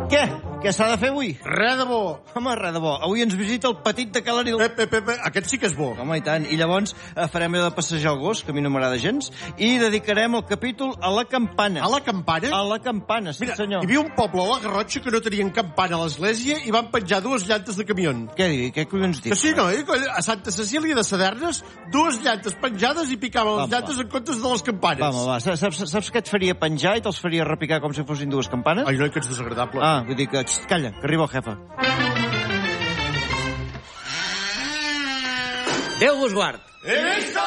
Què? Què s'ha de fer avui? Res de bo. Home, res de bo. Avui ens visita el petit de Calaril. Aquest sí que és bo. Home, i tant. I llavors farem allò de passejar el gos, que a mi no m'agrada gens, i dedicarem el capítol a la campana. A la campana? A la campana, sí, Mira, senyor. hi havia un poble a la Garrotxa que no tenien campana a l'església i van penjar 2 llantes de camió. Què digui? Què collons dius? Que sí, no, a Santa Cecília de Sadernes, 2 llantes penjades i picaven les llantes en comptes de les campanes. Home, va, saps què et faria penjar i te'ls faria repicar com si fossin 2 campanes? Ai, no, que ets desagradable. Ah, vull dir que... Calla, que arriba el jefe. Déu vos guard. He vist